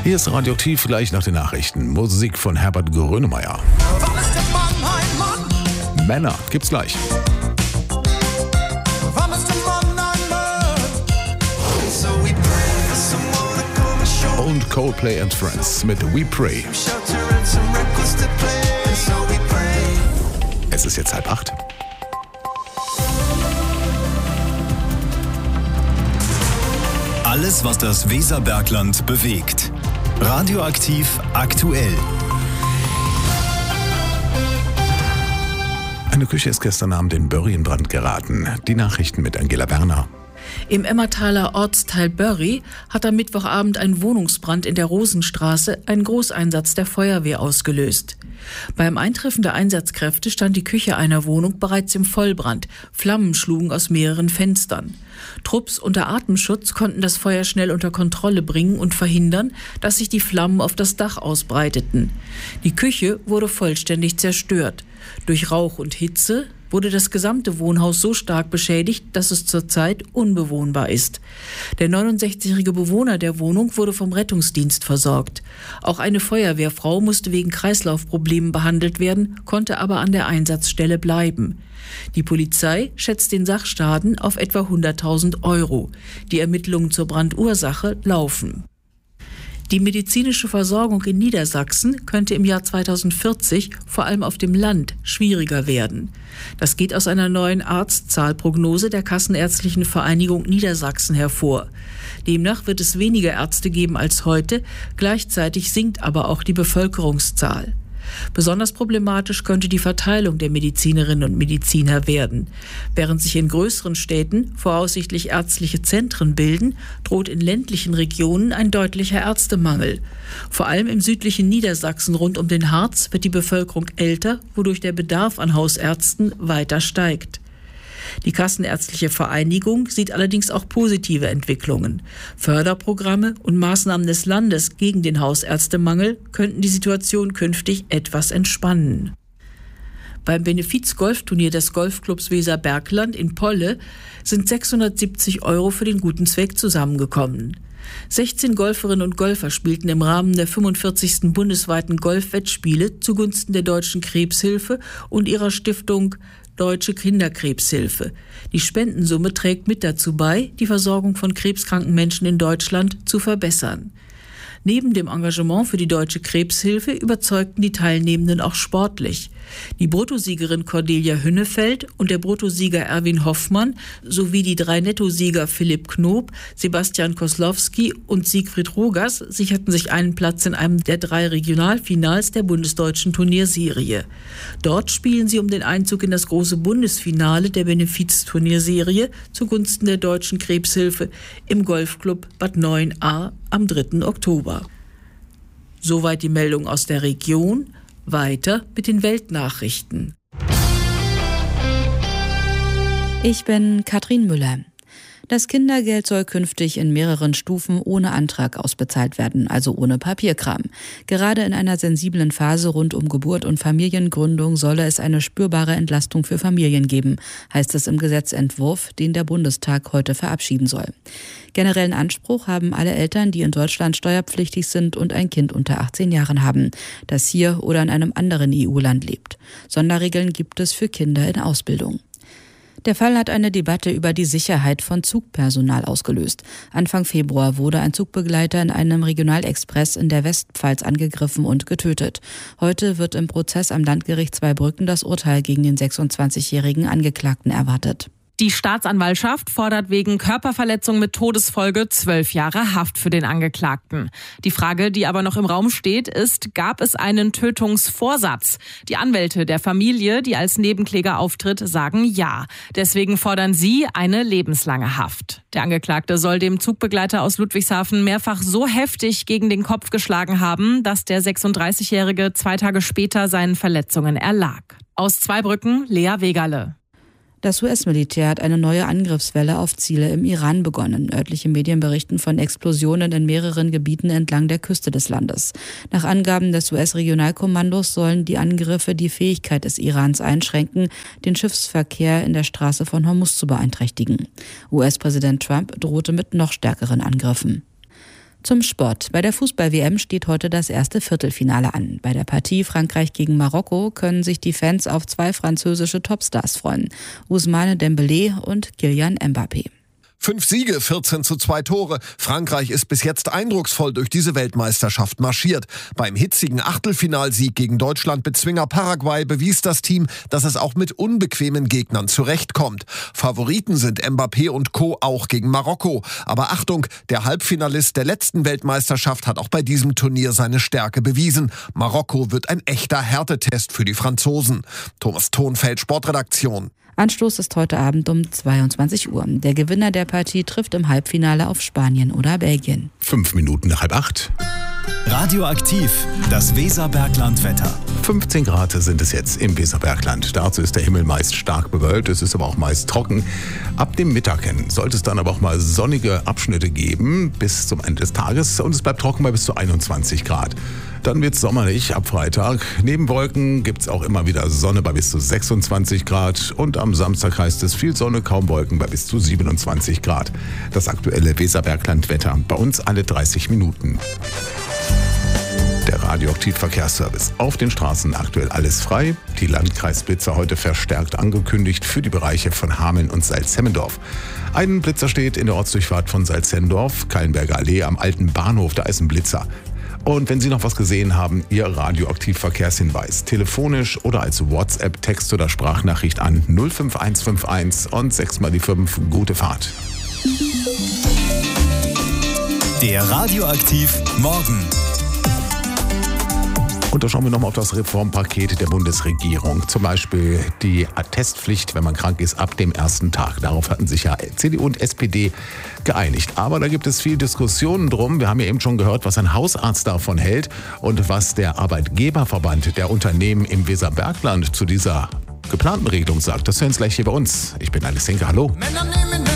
Hier ist Radioaktiv, gleich nach den Nachrichten. Musik von Herbert Grönemeyer. Männer gibt's gleich. Und Coldplay and Friends mit We Pray. Es ist jetzt 7:30. Alles, was das Weserbergland bewegt. Radioaktiv aktuell. Eine Küche ist gestern Abend in Börry in Brand geraten. Die Nachrichten mit Angela Werner. Im Emmertaler Ortsteil Börry hat am Mittwochabend ein Wohnungsbrand in der Rosenstraße einen Großeinsatz der Feuerwehr ausgelöst. Beim Eintreffen der Einsatzkräfte stand die Küche einer Wohnung bereits im Vollbrand. Flammen schlugen aus mehreren Fenstern. Trupps unter Atemschutz konnten das Feuer schnell unter Kontrolle bringen und verhindern, dass sich die Flammen auf das Dach ausbreiteten. Die Küche wurde vollständig zerstört. Durch Rauch und Hitze wurde das gesamte Wohnhaus so stark beschädigt, dass es zurzeit unbewohnbar ist. Der 69-jährige Bewohner der Wohnung wurde vom Rettungsdienst versorgt. Auch eine Feuerwehrfrau musste wegen Kreislaufproblemen behandelt werden, konnte aber an der Einsatzstelle bleiben. Die Polizei schätzt den Sachschaden auf etwa 100.000 €. Die Ermittlungen zur Brandursache laufen. Die medizinische Versorgung in Niedersachsen könnte im Jahr 2040 vor allem auf dem Land schwieriger werden. Das geht aus einer neuen Arztzahlprognose der Kassenärztlichen Vereinigung Niedersachsen hervor. Demnach wird es weniger Ärzte geben als heute, gleichzeitig sinkt aber auch die Bevölkerungszahl. Besonders problematisch könnte die Verteilung der Medizinerinnen und Mediziner werden. Während sich in größeren Städten voraussichtlich ärztliche Zentren bilden, droht in ländlichen Regionen ein deutlicher Ärztemangel. Vor allem im südlichen Niedersachsen rund um den Harz wird die Bevölkerung älter, wodurch der Bedarf an Hausärzten weiter steigt. Die Kassenärztliche Vereinigung sieht allerdings auch positive Entwicklungen. Förderprogramme und Maßnahmen des Landes gegen den Hausärztemangel könnten die Situation künftig etwas entspannen. Beim Benefiz-Golfturnier des Golfclubs Weserbergland in Polle sind 670 € für den guten Zweck zusammengekommen. 16 Golferinnen und Golfer spielten im Rahmen der 45. bundesweiten Golfwettspiele zugunsten der Deutschen Krebshilfe und ihrer Stiftung Deutsche Kinderkrebshilfe. Die Spendensumme trägt mit dazu bei, die Versorgung von krebskranken Menschen in Deutschland zu verbessern. Neben dem Engagement für die Deutsche Krebshilfe überzeugten die Teilnehmenden auch sportlich. Die Bruttosiegerin Cordelia Hünnefeld und der Bruttosieger Erwin Hoffmann sowie die 3 Nettosieger Philipp Knob, Sebastian Koslowski und Siegfried Rogers sicherten sich einen Platz in einem der 3 Regionalfinals der bundesdeutschen Turnierserie. Dort spielen sie um den Einzug in das große Bundesfinale der Benefiz-Turnierserie zugunsten der Deutschen Krebshilfe im Golfclub Bad 9a am 3. Oktober. Soweit die Meldung aus der Region. Weiter mit den Weltnachrichten. Ich bin Katrin Müller. Das Kindergeld soll künftig in mehreren Stufen ohne Antrag ausbezahlt werden, also ohne Papierkram. Gerade in einer sensiblen Phase rund um Geburt und Familiengründung solle es eine spürbare Entlastung für Familien geben, heißt es im Gesetzentwurf, den der Bundestag heute verabschieden soll. Generellen Anspruch haben alle Eltern, die in Deutschland steuerpflichtig sind und ein Kind unter 18 Jahren haben, das hier oder in einem anderen EU-Land lebt. Sonderregeln gibt es für Kinder in Ausbildung. Der Fall hat eine Debatte über die Sicherheit von Zugpersonal ausgelöst. Anfang Februar wurde ein Zugbegleiter in einem Regionalexpress in der Westpfalz angegriffen und getötet. Heute wird im Prozess am Landgericht Zweibrücken das Urteil gegen den 26-jährigen Angeklagten erwartet. Die Staatsanwaltschaft fordert wegen Körperverletzung mit Todesfolge 12 Jahre Haft für den Angeklagten. Die Frage, die aber noch im Raum steht, ist, gab es einen Tötungsvorsatz? Die Anwälte der Familie, die als Nebenkläger auftritt, sagen ja. Deswegen fordern sie eine lebenslange Haft. Der Angeklagte soll dem Zugbegleiter aus Ludwigshafen mehrfach so heftig gegen den Kopf geschlagen haben, dass der 36-Jährige 2 Tage später seinen Verletzungen erlag. Aus Zweibrücken, Lea Wegerle. Das US-Militär hat eine neue Angriffswelle auf Ziele im Iran begonnen. Örtliche Medien berichten von Explosionen in mehreren Gebieten entlang der Küste des Landes. Nach Angaben des US-Regionalkommandos sollen die Angriffe die Fähigkeit des Irans einschränken, den Schiffsverkehr in der Straße von Hormuz zu beeinträchtigen. US-Präsident Trump drohte mit noch stärkeren Angriffen. Zum Sport. Bei der Fußball-WM steht heute das erste Viertelfinale an. Bei der Partie Frankreich gegen Marokko können sich die Fans auf 2 französische Topstars freuen. Ousmane Dembélé und Kylian Mbappé. 5 Siege, 14:2 Tore. Frankreich ist bis jetzt eindrucksvoll durch diese Weltmeisterschaft marschiert. Beim hitzigen Achtelfinalsieg gegen Deutschland-Bezwinger Paraguay bewies das Team, dass es auch mit unbequemen Gegnern zurechtkommt. Favoriten sind Mbappé und Co. auch gegen Marokko. Aber Achtung, der Halbfinalist der letzten Weltmeisterschaft hat auch bei diesem Turnier seine Stärke bewiesen. Marokko wird ein echter Härtetest für die Franzosen. Thomas Thonfeld, Sportredaktion. Anstoß ist heute Abend um 22 Uhr. Der Gewinner der Partie trifft im Halbfinale auf Spanien oder Belgien. 5 Minuten nach 7:30. Radioaktiv, das Weserberglandwetter. 15 Grad sind es jetzt im Weserbergland. Dazu ist der Himmel meist stark bewölkt, es ist aber auch meist trocken. Ab dem Mittag hin sollte es dann aber auch mal sonnige Abschnitte geben bis zum Ende des Tages und es bleibt trocken bei bis zu 21 Grad. Dann wird es sommerlich ab Freitag. Neben Wolken gibt es auch immer wieder Sonne bei bis zu 26 Grad und am Samstag heißt es viel Sonne, kaum Wolken bei bis zu 27 Grad. Das aktuelle Weserberglandwetter bei uns alle 30 Minuten. Der Radioaktiv-Verkehrsservice. Auf den Straßen aktuell alles frei. Die Landkreisblitzer heute verstärkt angekündigt für die Bereiche von Hameln und Salzhemmendorf. Ein Blitzer steht in der Ortsdurchfahrt von Salzhemmendorf, Kallenberger Allee am alten Bahnhof, da ist ein Blitzer. Und wenn Sie noch was gesehen haben, Ihr Radioaktiv-Verkehrshinweis. Telefonisch oder als WhatsApp, Text- oder Sprachnachricht an 05151 und 6 mal die 5. Gute Fahrt. Der Radioaktiv Morgen. Und da schauen wir nochmal auf das Reformpaket der Bundesregierung. Zum Beispiel die Attestpflicht, wenn man krank ist, ab dem ersten Tag. Darauf hatten sich ja CDU und SPD geeinigt. Aber da gibt es viel Diskussionen drum. Wir haben ja eben schon gehört, was ein Hausarzt davon hält und was der Arbeitgeberverband der Unternehmen im Weserbergland zu dieser geplanten Regelung sagt. Das hören Sie gleich hier bei uns. Ich bin Alice Henke, hallo.